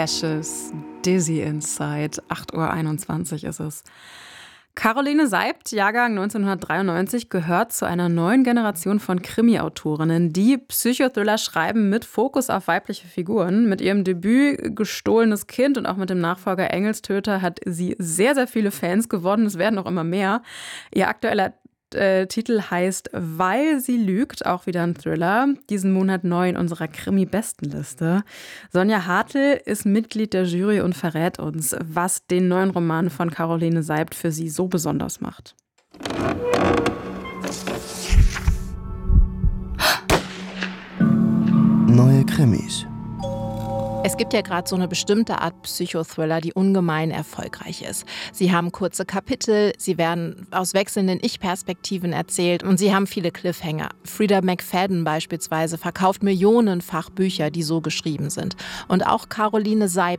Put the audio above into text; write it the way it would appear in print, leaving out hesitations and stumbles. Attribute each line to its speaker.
Speaker 1: Ashes, Dizzy Inside, 8:21 Uhr ist es. Caroline Seibt, Jahrgang 1993, gehört zu einer neuen Generation von Krimi-Autorinnen, die Psychothriller schreiben mit Fokus auf weibliche Figuren. Mit ihrem Debüt Gestohlenes Kind und auch mit dem Nachfolger Engelstöter hat sie sehr, sehr viele Fans gewonnen. Es werden noch immer mehr. Ihr aktueller Titel heißt Weil sie lügt, auch wieder ein Thriller. Diesen Monat neu in unserer Krimi-Bestenliste. Sonja Hartl ist Mitglied der Jury und verrät uns, was den neuen Roman von Caroline Seibt für sie so besonders macht.
Speaker 2: Neue Krimis.
Speaker 3: Es gibt ja gerade so eine bestimmte Art Psychothriller, die ungemein erfolgreich ist. Sie haben kurze Kapitel, sie werden aus wechselnden Ich-Perspektiven erzählt und sie haben viele Cliffhanger. Freida McFadden beispielsweise verkauft millionenfach Bücher, die so geschrieben sind. Und auch Caroline Seibt